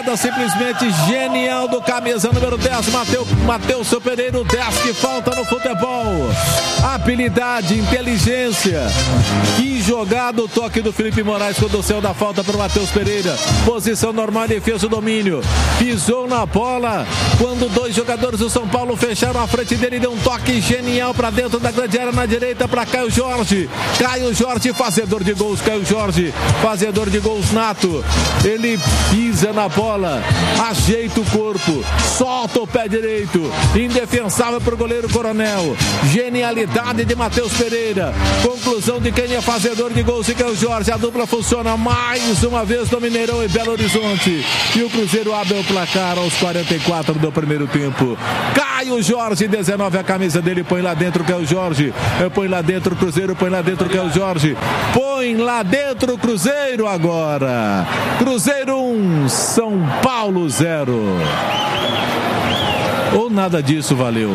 jogada simplesmente genial do camisa número 10, Matheus Pereira, o 10 que falta no futebol. Habilidade, inteligência. Que jogada o toque do Felipe Moraes quando saiu da falta para o Matheus Pereira. Posição normal, ele fez o domínio. Pisou na bola quando dois jogadores do São Paulo fecharam a frente dele, deu um toque genial para dentro da grande área na direita para Caio Jorge. Caio Jorge, fazedor de gols, Caio Jorge, fazedor de gols nato. Ele pisa na bola, ajeita o corpo, solta o pé direito, indefensável para o goleiro Coronel. Genialidade de Matheus Pereira. Conclusão de quem é fazedor de gols, Caio Jorge. A dupla funciona mais uma vez no Mineirão e Belo Horizonte. E o Cruzeiro abre o placar aos 44 do primeiro tempo. Caio Jorge, 19, a camisa dele, põe lá dentro o Caio Jorge. Põe lá dentro o Cruzeiro, põe lá dentro o Caio Jorge. Põe lá dentro o Cruzeiro agora. Cruzeiro 1, São Paulo 0. Ou nada disso valeu?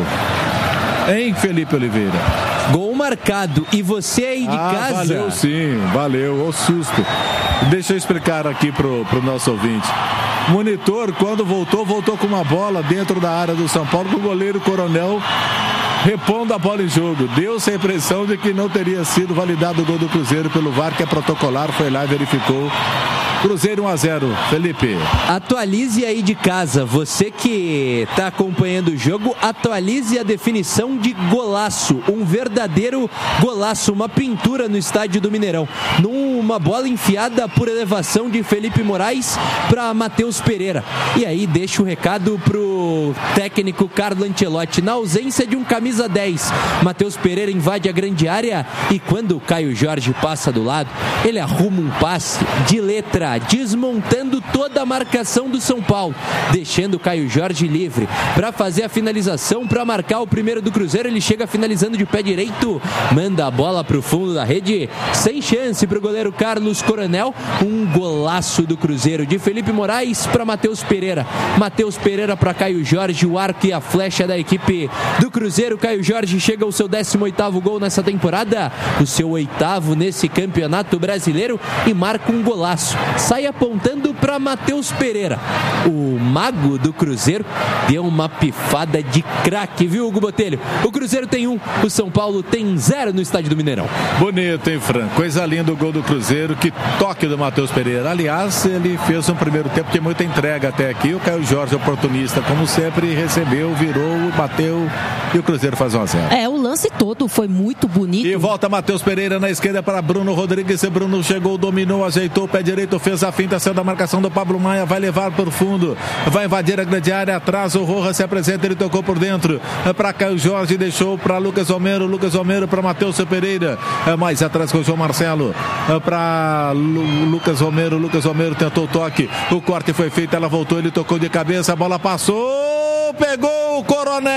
Hein, Felipe Oliveira? Gol marcado. E você aí de casa? Valeu sim, valeu. Ô susto. Deixa eu explicar aqui pro nosso ouvinte. Monitor, quando voltou com uma bola dentro da área do São Paulo, com o goleiro Coronel repondo a bola em jogo. Deu-se a impressão de que não teria sido validado o gol do Cruzeiro pelo VAR, que é protocolar, foi lá e verificou. Cruzeiro 1-0, Felipe. Atualize aí de casa, você que está acompanhando o jogo, atualize a definição de golaço, um verdadeiro golaço, uma pintura no estádio do Mineirão, numa bola enfiada por elevação de Felipe Moraes para Matheus Pereira. E aí deixa o recado pro técnico Carlo Ancelotti, na ausência de um camisa 10, Matheus Pereira invade a grande área e quando o Caio Jorge passa do lado, ele arruma um passe de letra, desmontando toda a marcação do São Paulo, deixando o Caio Jorge livre para fazer a finalização, para marcar o primeiro do Cruzeiro. Ele chega finalizando de pé direito, manda a bola pro fundo da rede, sem chance pro goleiro Carlos Coronel. Um golaço do Cruzeiro, de Felipe Moraes para Matheus Pereira, Matheus Pereira para Caio Jorge, o arco e a flecha da equipe do Cruzeiro. Caio Jorge chega ao seu 18º gol nessa temporada, o seu 8º nesse campeonato brasileiro, e marca um golaço. Sai apontando para Matheus Pereira. O mago do Cruzeiro deu uma pifada de craque, viu, Hugo Botelho? O Cruzeiro tem 1, o São Paulo tem 0 no estádio do Mineirão. Bonito, hein, Fran? Coisa linda o gol do Cruzeiro, que toque do Matheus Pereira. Aliás, ele fez um primeiro tempo de muita entrega até aqui. O Caio Jorge, oportunista, como sempre, recebeu, virou, bateu e o Cruzeiro faz 1-0. O lance todo foi muito bonito. E volta Matheus Pereira na esquerda para Bruno Rodrigues. Bruno chegou, dominou, ajeitou o pé direito, fez a finta, saiu da marcação do Pablo Maia, vai levar por fundo, vai invadir a grande área, atrás o Rojas se apresenta, ele tocou por dentro para Caio Jorge, deixou para Lucas Romero para Matheus Pereira, mais atrás com o João Marcelo, para Lucas Romero tentou o toque, o corte foi feito, ela voltou, ele tocou de cabeça, a bola passou, pegou o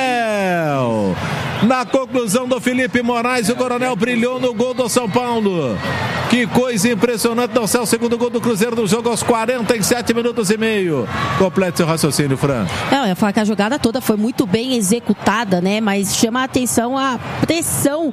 Coronel. Na conclusão do Felipe Moraes, o Coronel brilhou no gol do São Paulo. Que coisa impressionante, não sei, o segundo gol do Cruzeiro no jogo aos 47 minutos e meio. Complete seu raciocínio, Fran. Eu ia falar que a jogada toda foi muito bem executada, né? Mas chama a atenção a pressão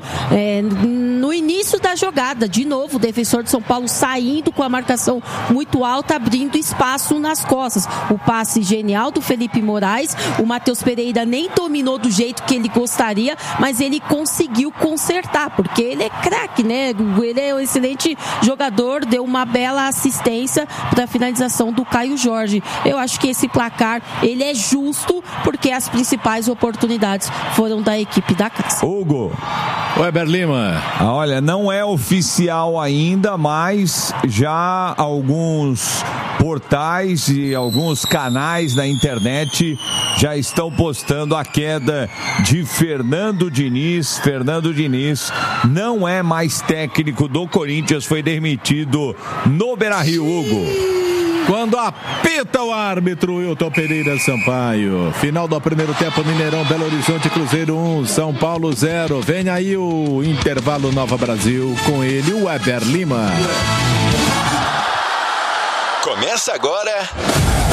no início da jogada. De novo, o defensor de São Paulo saindo com a marcação muito alta, abrindo espaço nas costas. O passe genial do Felipe Moraes, o Matheus Pereira nem dominou do jeito que ele gostaria, mas ele conseguiu consertar, porque ele é craque, né? Ele é um excelente jogador, deu uma bela assistência para a finalização do Caio Jorge. Eu acho que esse placar, ele é justo, porque as principais oportunidades foram da equipe da casa. Hugo. Weber Lima. Olha, não é oficial ainda, mas já alguns portais e alguns canais da internet já estão postando a queda de Fernando Diniz. Fernando Diniz não é mais técnico do Corinthians, foi demitido no Beira-Rio, Hugo. Quando apita o árbitro, Wilton Pereira Sampaio. Final do primeiro tempo, Mineirão, Belo Horizonte, Cruzeiro 1, São Paulo 0. Vem aí o intervalo Nova Brasil, com ele, o Weber Lima. Começa agora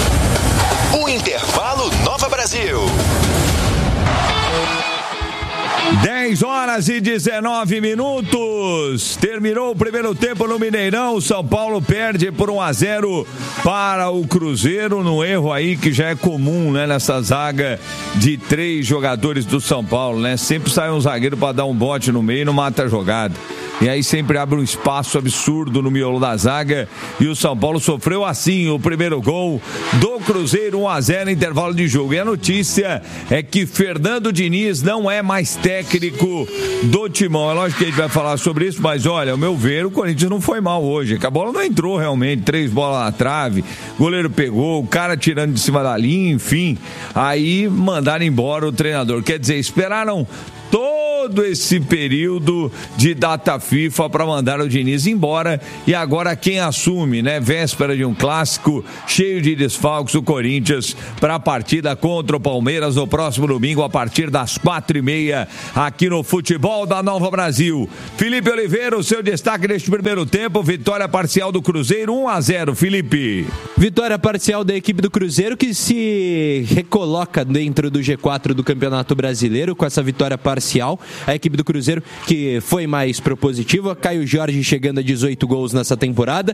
o intervalo Nova Brasil. 10h19. Terminou o primeiro tempo no Mineirão. O São Paulo perde por 1-0 para o Cruzeiro, num erro aí que já é comum, né, nessa zaga de 3 jogadores do São Paulo, né? Sempre sai um zagueiro para dar um bote no meio e não mata a jogada. E aí sempre abre um espaço absurdo no miolo da zaga. E o São Paulo sofreu assim o primeiro gol do Cruzeiro, 1-0 no intervalo de jogo. E a notícia é que Fernando Diniz não é mais técnico do Timão. É lógico que a gente vai falar sobre isso, mas olha, ao meu ver, o Corinthians não foi mal hoje. A bola não entrou realmente, 3 bolas na trave, goleiro pegou, o cara tirando de cima da linha, enfim. Aí mandaram embora o treinador. Quer dizer, esperaram todo esse período de data FIFA para mandar o Diniz embora, e agora quem assume, né? Véspera de um clássico cheio de desfalques, o Corinthians, para a partida contra o Palmeiras no próximo domingo a partir das 4h30 aqui no Futebol da Nova Brasil. Felipe Oliveira, o seu destaque neste primeiro tempo, vitória parcial do Cruzeiro, 1-0, Felipe. Vitória parcial da equipe do Cruzeiro, que se recoloca dentro do G4 do Campeonato Brasileiro com essa vitória parcial. A equipe do Cruzeiro que foi mais propositiva, Caio Jorge chegando a 18 gols nessa temporada,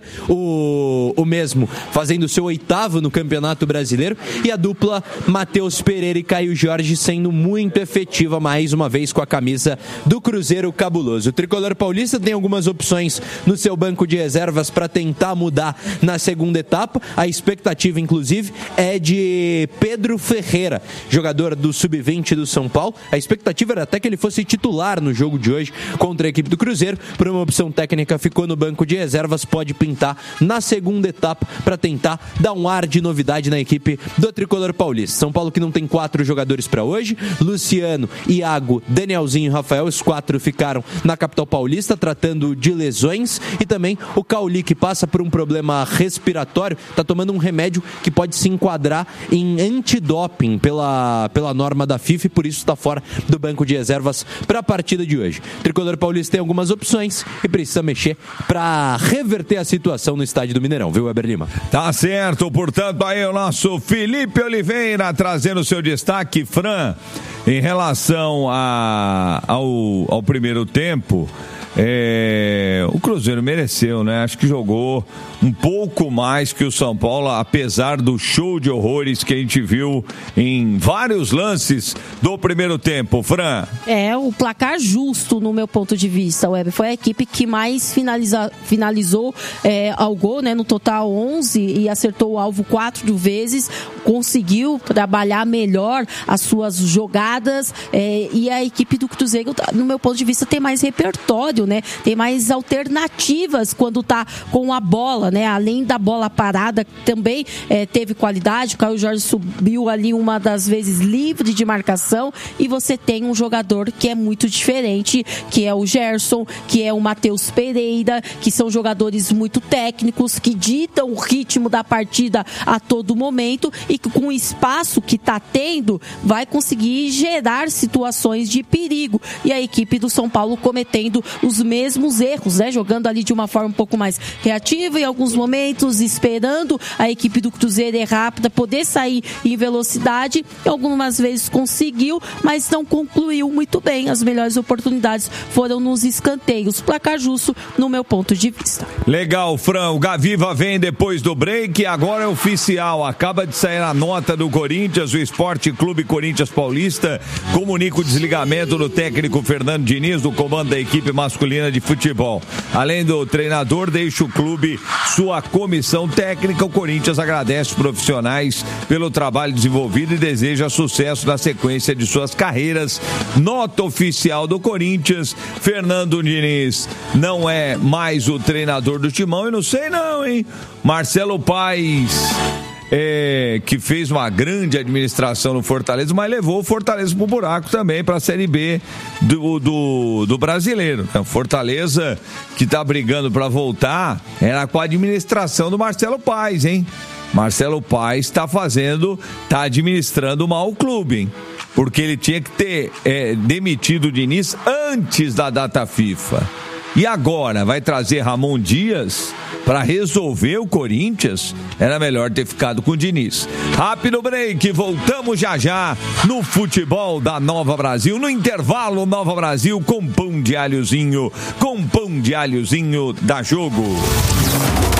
o mesmo fazendo seu 8º no Campeonato Brasileiro, e a dupla Matheus Pereira e Caio Jorge sendo muito efetiva mais uma vez com a camisa do Cruzeiro cabuloso. O tricolor paulista tem algumas opções no seu banco de reservas para tentar mudar na segunda etapa. A expectativa, inclusive, é de Pedro Ferreira, jogador do Sub-20 do São Paulo. A expectativa era até que ele fosse titular no jogo de hoje contra a equipe do Cruzeiro. Por uma opção técnica, ficou no banco de reservas, pode pintar na segunda etapa para tentar dar um ar de novidade na equipe do tricolor paulista. São Paulo que não tem 4 jogadores para hoje: Luciano, Iago, Danielzinho e Rafael. Os 4 ficaram na capital paulista tratando de lesões, e também o Cauli, que passa por um problema respiratório, está tomando um remédio que pode se enquadrar em antidoping pela norma da FIFA, e por isso está fora do banco de reservas para a partida de hoje. O tricolor paulista tem algumas opções e precisa mexer para reverter a situação no estádio do Mineirão, viu, Weber Lima? Tá certo, portanto, aí o nosso Felipe Oliveira trazendo o seu destaque. Fran, em relação ao primeiro tempo, o Cruzeiro mereceu, né? Acho que jogou um pouco mais que o São Paulo, apesar do show de horrores que a gente viu em vários lances do primeiro tempo. Fran? O placar justo, no meu ponto de vista, Web. Foi a equipe que mais finalizou ao gol, né? No total 11, e acertou o alvo 4 vezes. Conseguiu trabalhar melhor as suas jogadas, e a equipe do Cruzeiro, no meu ponto de vista, tem mais repertório, né? Tem mais alternativas quando tá com a bola, né? Além da bola parada, também teve qualidade. O Caio Jorge subiu ali uma das vezes livre de marcação, e você tem um jogador que é muito diferente, que é o Gerson, que é o Matheus Pereira, que são jogadores muito técnicos, que ditam o ritmo da partida a todo momento, e que com o espaço que tá tendo, vai conseguir gerar situações de perigo. E a equipe do São Paulo cometendo os mesmos erros, né? Jogando ali de uma forma um pouco mais reativa em alguns momentos, esperando a equipe do Cruzeiro errar para poder sair em velocidade. Algumas vezes conseguiu, mas não concluiu muito bem. As melhores oportunidades foram nos escanteios. Placar justo, no meu ponto de vista. Legal, Fran. O Gaviva vem depois do break, agora é oficial. Acaba de sair a nota do Corinthians. O Esporte Clube Corinthians Paulista comunica o desligamento do técnico Fernando Diniz do comando da equipe masculina de futebol. Além do treinador, deixa o clube sua comissão técnica. O Corinthians agradece os profissionais pelo trabalho desenvolvido e deseja sucesso na sequência de suas carreiras. Nota oficial do Corinthians: Fernando Diniz não é mais o treinador do Timão, e não sei não, hein? Marcelo Paes, que fez uma grande administração no Fortaleza, mas levou o Fortaleza pro buraco também, para a Série B do brasileiro. O Fortaleza, que tá brigando para voltar, era com a administração do Marcelo Paes, hein? Marcelo Paes tá administrando mal o clube, hein? Porque ele tinha que ter demitido o Diniz antes da data FIFA. E agora vai trazer Ramon Dias para resolver o Corinthians? Era melhor ter ficado com o Diniz. Rápido break, voltamos já no futebol da Nova Brasil, no intervalo Nova Brasil com pão de alhozinho da Jogo.